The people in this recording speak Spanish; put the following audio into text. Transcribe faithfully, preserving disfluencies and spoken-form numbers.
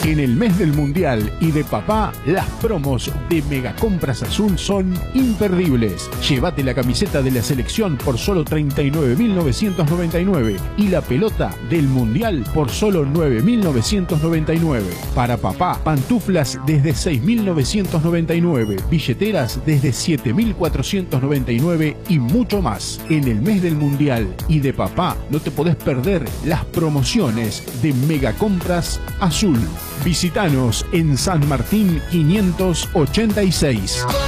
En el mes del Mundial y de papá, las promos de Megacompras Azul son imperdibles. Llévate la camiseta de la selección por solo treinta y nueve mil novecientos noventa y nueve y la pelota del Mundial por solo nueve mil novecientos noventa y nueve. Para papá, pantuflas desde seis mil novecientos noventa y nueve, billeteras desde siete mil cuatrocientos noventa y nueve y mucho más. En el mes del Mundial y de papá, no te podés perder las promociones de Megacompras Azul. Visítanos en San Martín quinientos ochenta y seis.